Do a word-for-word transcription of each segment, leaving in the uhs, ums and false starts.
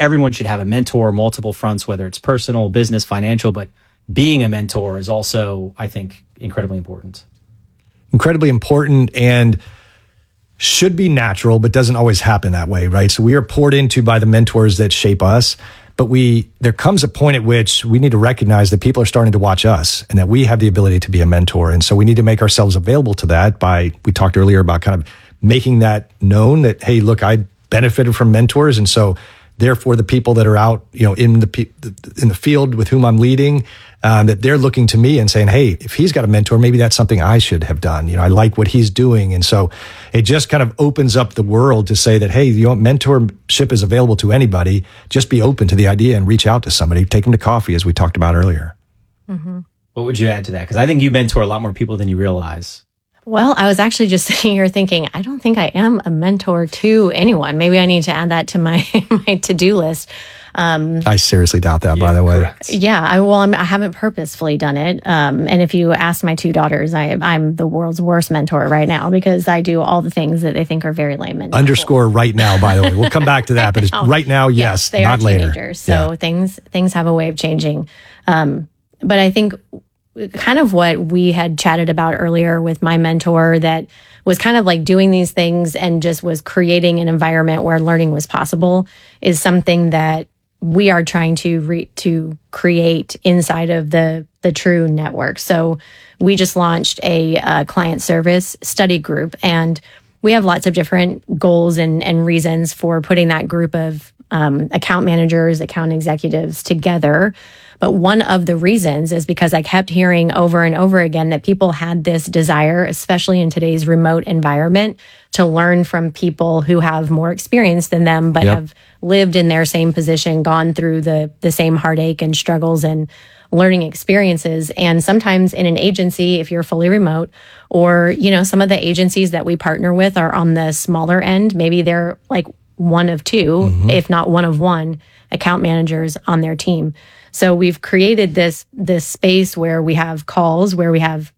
everyone should have a mentor, multiple fronts, whether it's personal, business, financial, but being a mentor is also, I think, incredibly important. Incredibly important and should be natural, but doesn't always happen that way, right? So we are poured into by the mentors that shape us, but we there comes a point at which we need to recognize that people are starting to watch us and that we have the ability to be a mentor. And so we need to make ourselves available to that by, we talked earlier about kind of making that known that, hey, look, I benefited from mentors. And so therefore the people that are out, you know, in the in the field with whom I'm leading, um, that they're looking to me and saying, hey, if he's got a mentor, maybe that's something I should have done. You know, I like what he's doing. And so it just kind of opens up the world to say that, hey, you know, mentorship is available to anybody. Just be open to the idea and reach out to somebody. Take them to coffee, as we talked about earlier. Mm-hmm. What would you add to that? Because I think you mentor a lot more people than you realize. Well, I was actually just sitting here thinking, I don't think I am a mentor to anyone. Maybe I need to add that to my, my to-do list. Um, I seriously doubt that, yeah, by the way. Correct. Yeah, I, well, I'm, I haven't purposefully done it. Um, and if you ask my two daughters, I, I'm the world's worst mentor right now because I do all the things that they think are very lame. And Underscore cool. Right now, by the way. We'll come back to that, but it's right now, yes, yes they not are later. Teenagers, so yeah. things things have a way of changing. Um, but I think kind of what we had chatted about earlier with my mentor that was kind of like doing these things and just was creating an environment where learning was possible is something that we are trying to re- to create inside of the the True Network. So we just launched a uh, client service study group, and we have lots of different goals and, and reasons for putting that group of um, account managers, account executives together. But one of the reasons is because I kept hearing over and over again that people had this desire, especially in today's remote environment, to learn from people who have more experience than them, but yep. have lived in their same position, gone through the the same heartache and struggles and learning experiences. And sometimes in an agency, if you're fully remote, or, you know, some of the agencies that we partner with are on the smaller end, maybe they're like one of two, mm-hmm. if not one of one account managers on their team. So we've created this this space where we have calls, where we have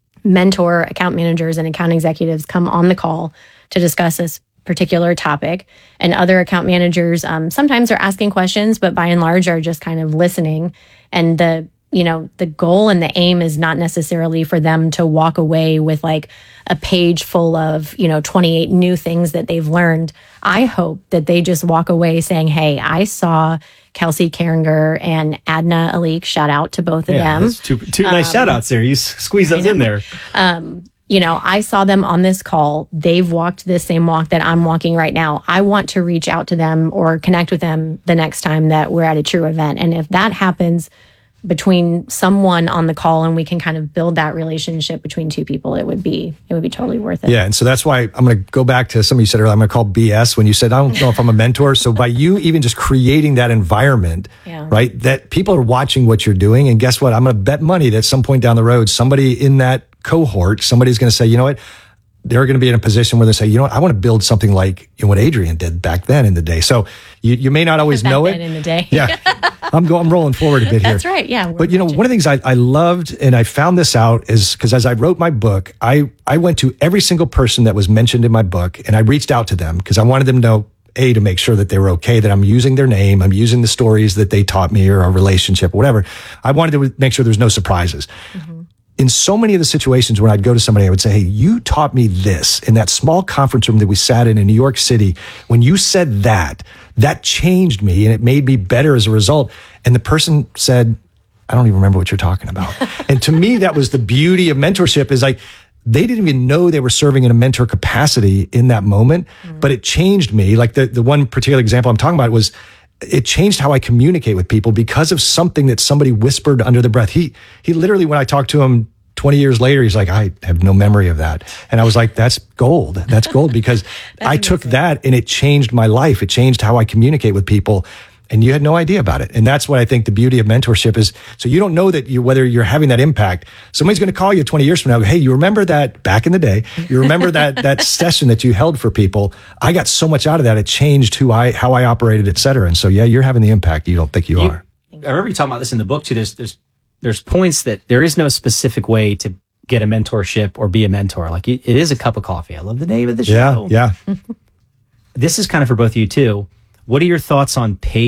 mentor account managers and account executives come on the call to discuss this particular topic. And other account managers um, sometimes are asking questions, but by and large are just kind of listening. And the you know the goal and the aim is not necessarily for them to walk away with like a page full of you know twenty-eight new things that they've learned. I hope that they just walk away saying, hey, I saw Kelsey Keringer and Adna Alik, shout out to both of yeah, them. That's two, two um, nice shout outs there. You squeeze those in there. Um, you know, I saw them on this call. They've walked the same walk that I'm walking right now. I want to reach out to them or connect with them the next time that we're at a True event. And if that happens between someone on the call and we can kind of build that relationship between two people, it would be it would be totally worth it. Yeah, and so that's why I'm going to go back to something you said earlier. I'm going to call B S when you said, I don't know if I'm a mentor. So by you even just creating that environment, yeah. right, that people are watching what you're doing. And guess what? I'm going to bet money that at some point down the road, somebody in that cohort, somebody's going to say, you know what? They're going to be in a position where they say, you know what, I want to build something like you know, what Adrian did back then in the day. So you, you may not always back know then it. in the day. Yeah. I'm going, I'm rolling forward a bit here. That's right. Yeah. But you know, one of the things I, I loved, and I found this out is because as I wrote my book, I, I went to every single person that was mentioned in my book and I reached out to them because I wanted them to know, A, to make sure that they were okay, that I'm using their name, I'm using the stories that they taught me or a relationship, or whatever. I wanted to make sure there's no surprises. Mm-hmm. In so many of the situations when I'd go to somebody, I would say, hey, you taught me this in that small conference room that we sat in in New York City. When you said that, that changed me and it made me better as a result. And the person said, I don't even remember what you're talking about. And to me, that was the beauty of mentorship is like, they didn't even know they were serving in a mentor capacity in that moment, mm-hmm. but it changed me. Like the, the one particular example I'm talking about was, it changed how I communicate with people because of something that somebody whispered under the breath. He, he literally, when I talked to him twenty years later, he's like, I have no memory of that. And I was like, that's gold. That's gold because I took that and it changed my life. It changed how I communicate with people. And you had no idea about it. And that's what I think the beauty of mentorship is. So you don't know that you, whether you're having that impact, somebody's going to call you twenty years from now. Hey, you remember that back in the day? You remember that, that session that you held for people? I got so much out of that. It changed who I, how I operated, et cetera. And so, yeah, you're having the impact you don't think you, you are. I remember you talking about this in the book too. There's, there's, there's points that there is no specific way to get a mentorship or be a mentor. Like it, it is a cup of coffee. I love the name of the show. Yeah. Yeah. This is kind of for both of you too. What are your thoughts on paid